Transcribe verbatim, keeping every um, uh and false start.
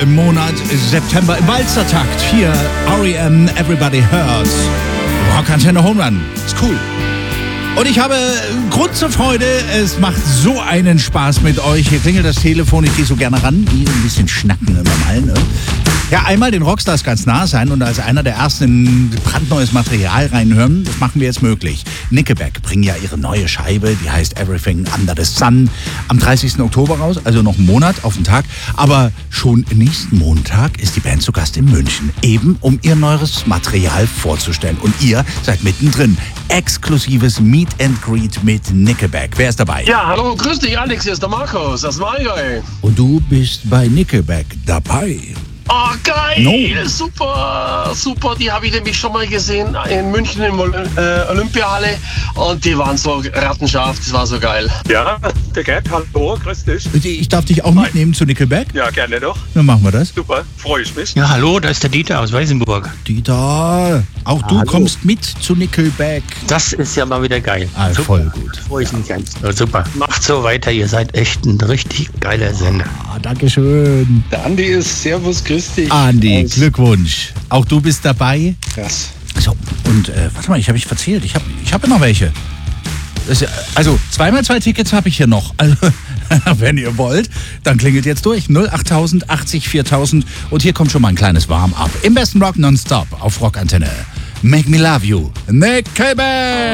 im Monat September im Walzertakt. Hier R E M, Everybody Hurts. Rockantenne Home Run. Ist cool. Und ich habe Grund zur Freude. Es macht so einen Spaß mit euch. Hier klingelt das Telefon. Ich gehe so gerne ran. Hier ein bisschen schnacken immer mal, ne? Ja, einmal den Rockstars ganz nah sein und als einer der ersten in brandneues Material reinhören. Das machen wir jetzt möglich. Nickelback bringen ja ihre neue Scheibe, die heißt Everything Under the Sun, am dreißigsten Oktober raus, also noch einen Monat auf den Tag. Aber schon nächsten Montag ist die Band zu Gast in München, eben um ihr neues Material vorzustellen. Und ihr seid mittendrin. Exklusives Meet and Greet mit Nickelback. Wer ist dabei? Ja, hallo, grüß dich Alex, hier ist der Markus aus dem Allgäu. Und du bist bei Nickelback dabei. Oh, geil! No. Super, super. Die habe ich nämlich schon mal gesehen in München in der äh, Olympiahalle und die waren so rattenscharf, das war so geil. Ja, der Gerd, hallo, grüß dich. Ich darf dich auch mitnehmen zu Nickelback? Ja, gerne doch. Dann machen wir das. Super, freue ich mich. Ja, hallo, da ist der Dieter aus Weißenburg. Dieter, auch du Hallo. kommst mit zu Nickelback. Das ist ja mal wieder geil. Ah, Super. voll gut. Freue ich mich ganz. Oh, super. Macht so weiter, ihr seid echt ein richtig geiler Sender. Ah, Dankeschön. Der Andi ist Servus, grüß dich. Andi, Aus- Glückwunsch. Auch du bist dabei. Krass. So, und äh, warte mal, ich habe ich verzählt. Ich habe ich hab ja noch welche. Das, ist ja- also, zweimal zwei Tickets habe ich hier noch. Also, wenn ihr wollt, dann klingelt jetzt durch. null achttausend achtzig viertausend. Und hier kommt schon mal ein kleines Warm-up. Im besten Rock nonstop auf Rockantenne. Make me love you. Nickelback.